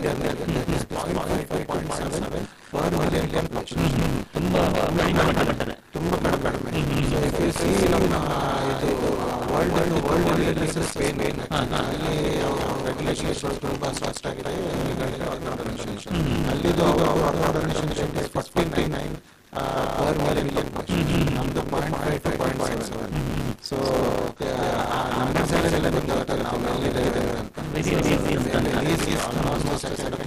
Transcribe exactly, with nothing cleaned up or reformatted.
India point seven per million population. ತುಂಬ ಕಡಿಮೆ, ತುಂಬ ಕಡಿಮೆ. ಸೊ ಇಫ್ ಯು ಸಿ ನಮ್ಮ ಇದು ವರ್ಲ್ಡ್ ವರ್ಲ್ಡ್ ವರ್ಲ್ಡ್ ಸ್ಪೇನ್ ಅಲ್ಲಿ ರೆಗ್ಯುಲೇಷನ್ಸ್ ತುಂಬ ಫಾಸ್ಟ್ ಆಗಿದೆ. ಅಲ್ಲಿದು organisation fifty nine per million population, ನಮ್ದು point five to point seven. So ನಮ್ಮ ಸೈಡ್ ಎಲ್ಲ ಗೊತ್ತಾಗುತ್ತೆ ನಾವು ಎಲ್ಲಿದೆ ಅಂತ.